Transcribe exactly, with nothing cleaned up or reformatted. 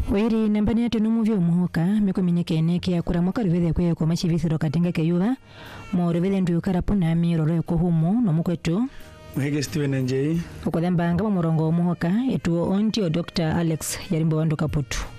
Wiri nambani ya tenumu vyo muhoka miko minyeke neke ya kuramuka rivede kwe kwa machivisiro katinga keyuva mo rivede ndu karapuna mi roro ko humu no mukwetu Muhege Steven Njei uko thembanga murongo muhoka etu onti o Doctor Alex Yarimbo Wandu Kaputu.